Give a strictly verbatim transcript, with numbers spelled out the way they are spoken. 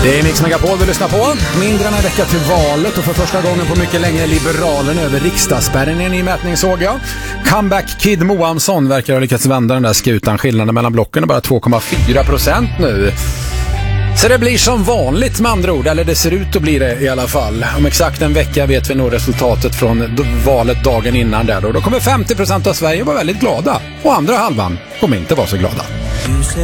Det är Mix Megapol vi lyssnar på. Mindre än en vecka till valet och för första gången på mycket länge är Liberalen över riksdagsspärren i en ny mätning, såg jag. Comeback Kid Moamsson verkar ha lyckats vända den där skutan. Skillnaden mellan blocken är bara två komma fyra procent nu. Så det blir som vanligt med andra ord, eller det ser ut att bli det i alla fall. Om exakt en vecka vet vi nog resultatet från valet dagen innan där. Då, då kommer femtio procent av Sverige vara väldigt glada och andra halvan kommer inte vara så glada.